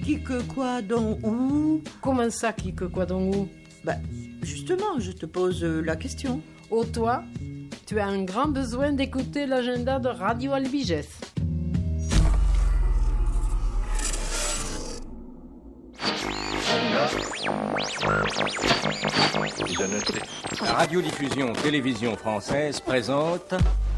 qui que quoi donc où? Comment ça, qui que quoi donc où? Justement, je te pose la question. Oh, toi, tu as un grand besoin d'écouter l'agenda de Radio Albiges. La radiodiffusion télévision française présente...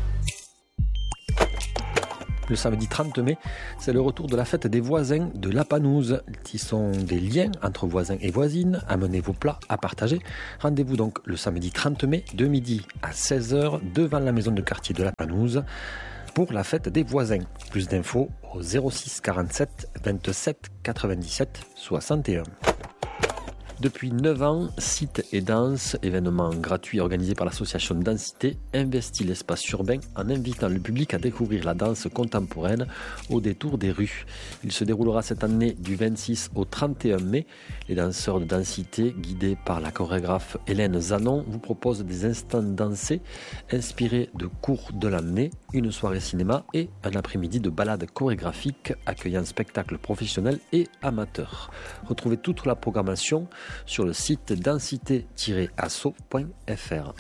Le samedi 30 mai, c'est le retour de la fête des voisins de La Panouse. Tissons des liens entre voisins et voisines, amenez vos plats à partager. Rendez-vous donc le samedi 30 mai de midi à 16h devant la maison de quartier de La Panouse pour la fête des voisins. Plus d'infos au 06 47 27 97 61. Depuis 9 ans, Site et Danse, événement gratuit organisé par l'association Densité, investit l'espace urbain en invitant le public à découvrir la danse contemporaine au détour des rues. Il se déroulera cette année du 26 au 31 mai. Les danseurs de Densité, guidés par la chorégraphe Hélène Zanon, vous proposent des instants dansés inspirés de cours de l'année, une soirée cinéma et un après-midi de balade chorégraphique accueillant spectacles professionnels et amateurs. Retrouvez toute la programmation sur le site densité-asso.fr.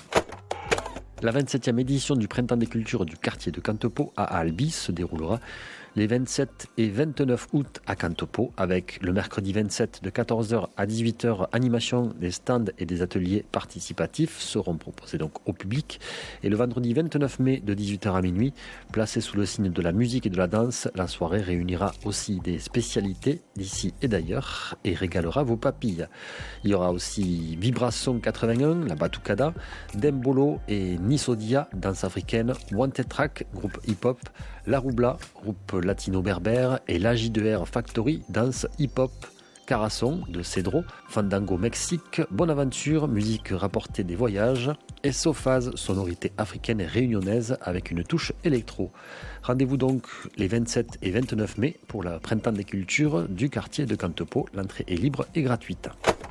La 27e édition du Printemps des Cultures du quartier de Cantepot à Albi se déroulera les 27 et 29 août à Cantepot avec le mercredi 27 de 14h à 18h, animation des stands et des ateliers participatifs seront proposés donc au public. Et le vendredi 29 mai de 18h à minuit, placé sous le signe de la musique et de la danse, la soirée réunira aussi des spécialités d'ici et d'ailleurs et régalera vos papilles. Il y aura aussi Vibration 81, la Batucada, Dembolo et Nisodia, danse africaine, Wanted Track, groupe hip-hop, La Roubla, groupe latino-berbère et la J2R Factory, danse hip-hop, Carasson de Cedro, Fandango Mexique, Bonaventure, musique rapportée des voyages et Sophase, sonorité africaine et réunionnaise avec une touche électro. Rendez-vous donc les 27 et 29 mai pour le Printemps des Cultures du quartier de Cantepot. L'entrée est libre et gratuite.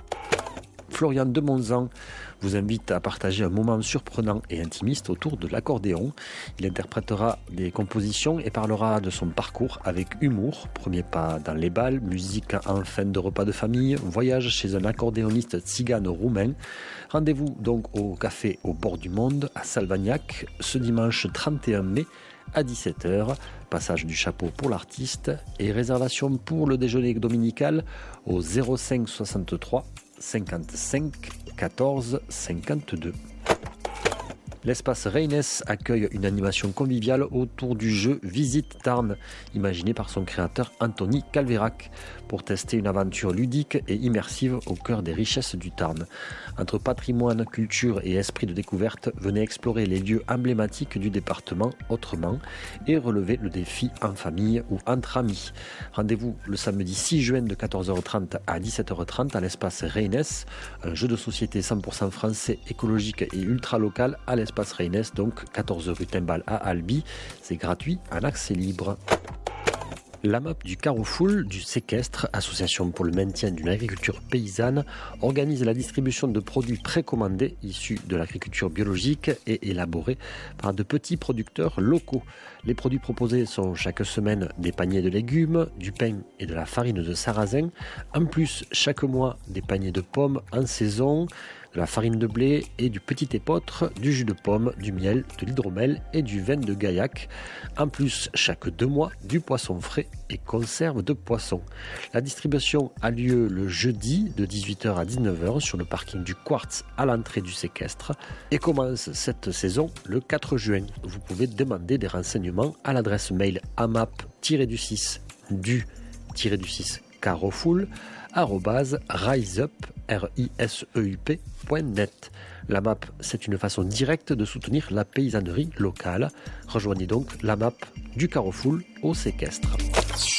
Florian Demonzan vous invite à partager un moment surprenant et intimiste autour de l'accordéon. Il interprétera des compositions et parlera de son parcours avec humour. Premier pas dans les bals, musique en fin de repas de famille, voyage chez un accordéoniste tzigane roumain. Rendez-vous donc au café au bord du monde à Salvagnac ce dimanche 31 mai à 17h. Passage du chapeau pour l'artiste et réservation pour le déjeuner dominical au 05 63 55 14 52. L'espace Reynes accueille une animation conviviale autour du jeu Visite Tarn, imaginé par son créateur Anthony Calvérac, pour tester une aventure ludique et immersive au cœur des richesses du Tarn. Entre patrimoine, culture et esprit de découverte, venez explorer les lieux emblématiques du département autrement et relever le défi en famille ou entre amis. Rendez-vous le samedi 6 juin de 14h30 à 17h30 à l'espace Reynes, un jeu de société 100% français, écologique et ultra local à l'espace Reynes, donc 14 rue Timbal à Albi. C'est gratuit, en accès libre. L'AMAP du Carrefour du Séquestre, association pour le maintien d'une agriculture paysanne, organise la distribution de produits précommandés issus de l'agriculture biologique et élaborés par de petits producteurs locaux. Les produits proposés sont chaque semaine des paniers de légumes, du pain et de la farine de sarrasin. En plus, chaque mois, des paniers de pommes en saison, de la farine de blé et du petit épeautre, du jus de pomme, du miel, de l'hydromel et du vin de Gaillac. En plus, chaque 2 mois, du poisson frais et conserve de poisson. La distribution a lieu le jeudi de 18h à 19h sur le parking du Quartz à l'entrée du Séquestre et commence cette saison le 4 juin. Vous pouvez demander des renseignements à l'adresse mail amap-du-6 carrefour@riseup.net. La MAP, c'est une façon directe de soutenir la paysannerie locale. Rejoignez donc la MAP du Carrefour au Séquestre.